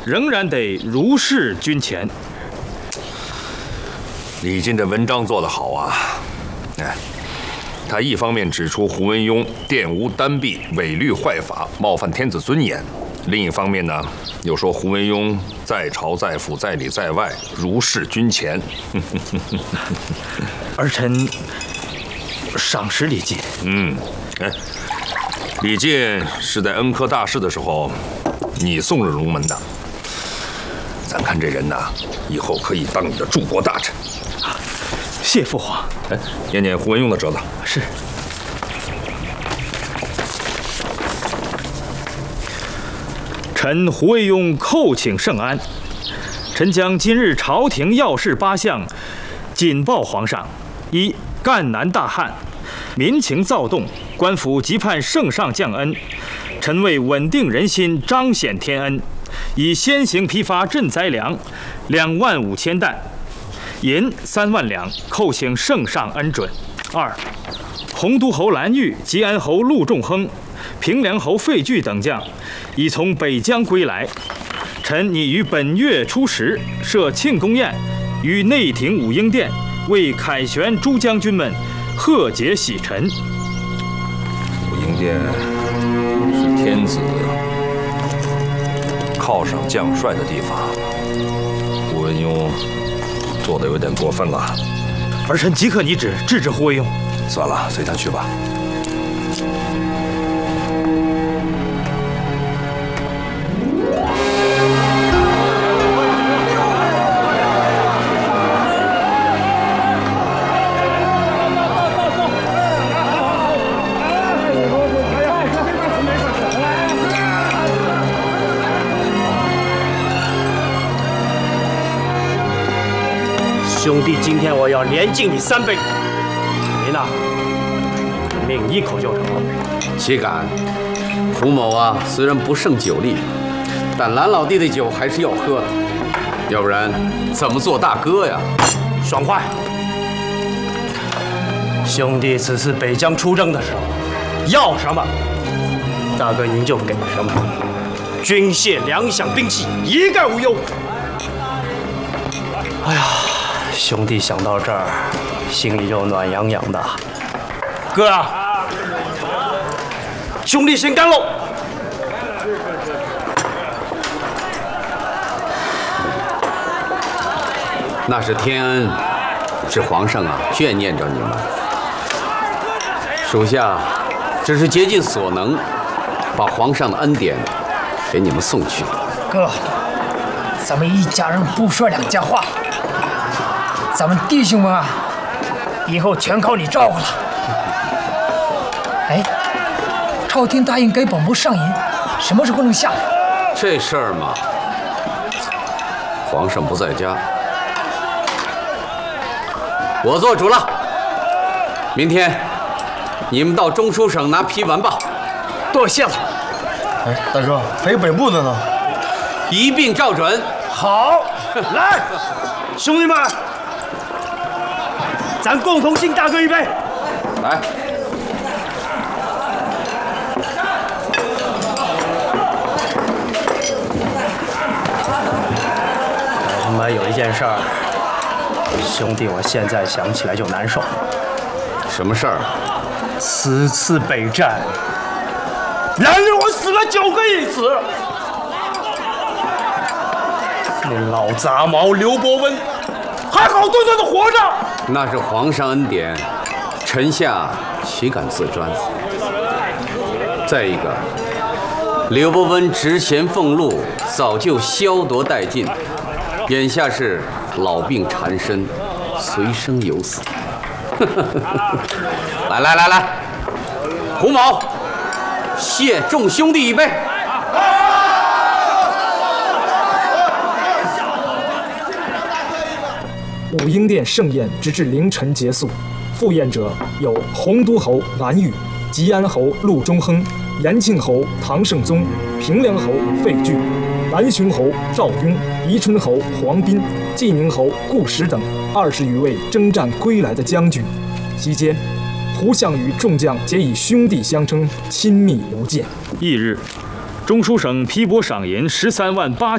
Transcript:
仍然得如释军前。 李靖的文章做得好啊！哎，他一方面指出胡文庸玷污单臂、违律坏法、冒犯天子尊严；另一方面呢，又说胡文庸在朝在府在里在外如释军前。 儿臣赏识李靖。 哎，李靖是在恩科大事的时候，你送入龙门的。咱看这人呐，以后可以当你的柱国大臣。 谢父皇。 哎，念念胡文庸的折子。 是。臣胡惟庸叩请圣安。臣将今日朝廷要事8项谨报皇上：一、赣南大旱，民情躁动，官府急盼圣上降恩。臣为稳定人心，彰显天恩，以先行批发赈灾粮25000担，银3万两，叩请圣上恩准。二、洪都侯蓝玉、吉安侯陆仲亨、平凉侯费聚等将已从北疆归来，臣拟于本月初10设庆功宴，于内廷武英殿，为凯旋诸将军们贺节洗尘。 武英殿是天子犒赏将帅的地方，胡文庸做的有点过分了。 儿臣即刻拟旨制止胡惟庸。 算了，随他去吧。 兄弟，今天我要连敬你3杯。您呐，抿一口就成。 岂敢！胡某啊，虽然不胜酒力，但蓝老弟的酒还是要喝的，要不然怎么做大哥呀？ 爽快！兄弟此次北疆出征的时候，要什么，大哥您就给什么，军械粮饷兵器一概无忧。哎呀！兄弟想到这儿，心里就暖洋洋的。哥啊，兄弟先干喽！ 那是天恩，是皇上啊眷念着你们。属下只是竭尽所能，把皇上的恩典给你们送去。 哥，咱们一家人不说两家话。咱们弟兄们啊，以后全靠你照顾了。哎，朝廷答应给本部上银，什么时候能下来？ 这事儿嘛，皇上不在家，我做主了。明天你们到中书省拿批文吧。 多谢了。 哎，大哥，还有本部的呢， 一并照准。 好，来，兄弟们。咱共同敬大哥一杯！ 来， 他妈有一件事儿，兄弟，我现在想起来就难受。 什么事儿？ 此次北战，然而我死了9个义子，那老杂毛刘伯温还好端端的活着。 那是皇上恩典，臣下岂敢自专？再一个，刘伯温职衔俸禄早就消夺殆尽，眼下是老病缠身，随生有死。来，胡某谢众兄弟一杯。 武英殿盛宴直至凌晨结束，赴宴者有洪都侯蓝玉、吉安侯陆中亨、延庆侯唐圣宗、平凉侯费聚、南雄侯赵雍、宜春侯黄斌、济宁侯顾实等20余位征战归来的将军。期间，胡相与众将皆以兄弟相称，亲密无间。 翌日，中书省批拨赏银13万8。